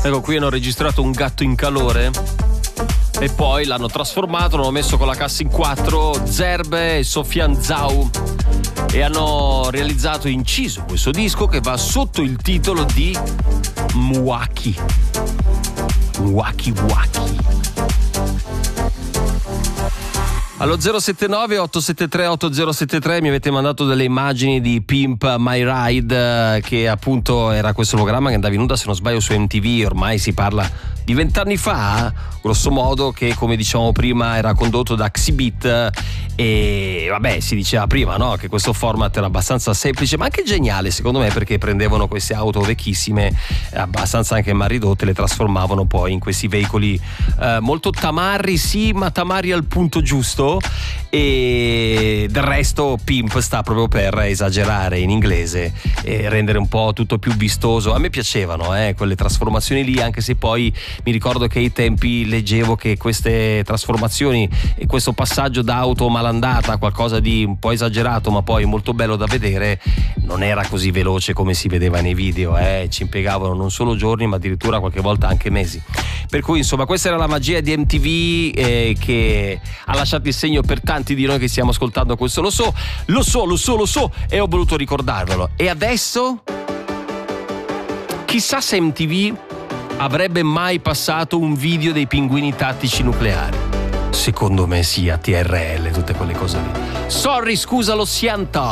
Ecco, qui hanno registrato un gatto in calore e poi l'hanno trasformato, l'hanno messo con la cassa in 4, Zerbe e Sofian Zhao, e hanno realizzato e inciso questo disco che va sotto il titolo di Mwaki. Mwaki Waki. Allo 079 873 8073 mi avete mandato delle immagini di Pimp My Ride, che appunto era questo programma che andava in onda, se non sbaglio, su MTV. Ormai si parla di 20 anni fa, grosso modo, che come dicevamo prima era condotto da Xibit, e vabbè, si diceva prima, no, che questo format era abbastanza semplice ma anche geniale, secondo me, perché prendevano queste auto vecchissime, abbastanza anche mal ridotte, le trasformavano poi in questi veicoli molto tamarri, sì, ma tamarri al punto giusto. E del resto Pimp sta proprio per esagerare in inglese e rendere un po' tutto più vistoso. A me piacevano quelle trasformazioni lì, anche se poi mi ricordo che ai tempi leggevo che queste trasformazioni e questo passaggio da auto malandata a qualcosa di un po' esagerato ma poi molto bello da vedere non era così veloce come si vedeva nei video, ci impiegavano non solo giorni ma addirittura qualche volta anche mesi. Per cui insomma questa era la magia di MTV, che ha lasciato il segno per tanti di noi che stiamo ascoltando questo. Lo so, e ho voluto ricordarvelo. E adesso chissà se MTV avrebbe mai passato un video dei pinguini tattici nucleari. Secondo me sì, a TRL, tutte quelle cose lì. Sorry, scusa, lo siento.